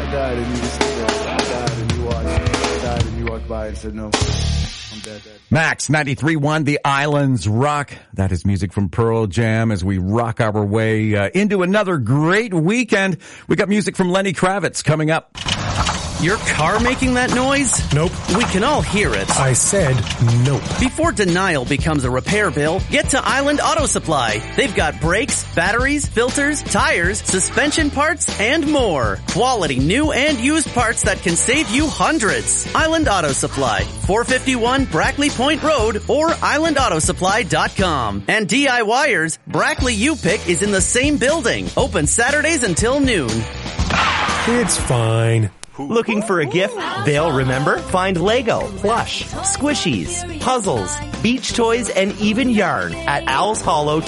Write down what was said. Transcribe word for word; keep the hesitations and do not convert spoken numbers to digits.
died and you just stood there. I died and you watched. I died and you walked by and said, no, I'm dead. Max ninety-three point one, The Islands Rock. That is music from Pearl Jam as we rock our way uh, into another great weekend. We got music from Lenny Kravitz coming up. Your car making that noise? Nope. We can all hear it. I said nope. Before denial becomes a repair bill, get to Island Auto Supply. They've got brakes, batteries, filters, tires, suspension parts, and more. Quality new and used parts that can save you hundreds. Island Auto Supply, four fifty-one Brackley Point Road or island auto supply dot com. And DIYers, Brackley U-Pick is in the same building. Open Saturdays until noon. It's fine. Looking for a gift they'll remember? Find Lego, plush, squishies, puzzles, beach toys, and even yarn at Owl's Hollow